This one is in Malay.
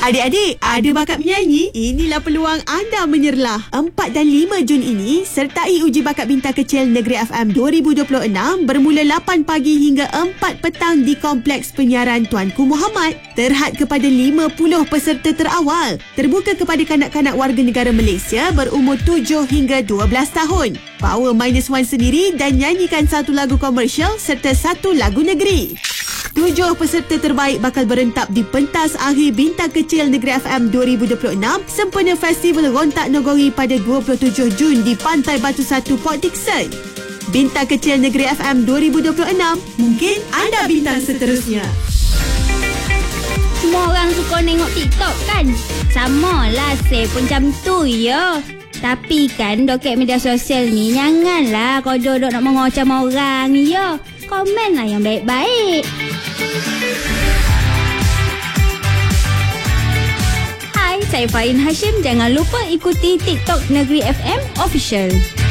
Adik-adik, ada bakat menyanyi? Inilah peluang anda menyerlah. 4 dan 5 Jun ini, sertai uji bakat bintang kecil Negeri FM 2026 bermula 8 pagi hingga 4 petang di Kompleks Penyiaran Tuanku Muhammad. Terhad kepada 50 peserta terawal. Terbuka kepada kanak-kanak warga negara Malaysia berumur 7 hingga 12 tahun. Power -1 sendiri dan nyanyikan satu lagu komersial serta satu lagu negeri. 7 peserta terbaik bakal berentak di pentas akhir Bintang Kecil Negeri FM 2026 sempena Festival Rontak Nogori pada 27 Jun di Pantai Batu 1 Port Dickson. Bintang Kecil Negeri FM 2026, mungkin anda bintang seterusnya. Semua orang suka nengok TikTok kan? Samalah, saya pun macam tu ya. Tapi kan doket media sosial ni janganlah kau duduk nak mengocam orang ya. Komen lah yang baik-baik. Hai, saya Fahin Hashim. Jangan lupa ikuti TikTok Negeri FM Official.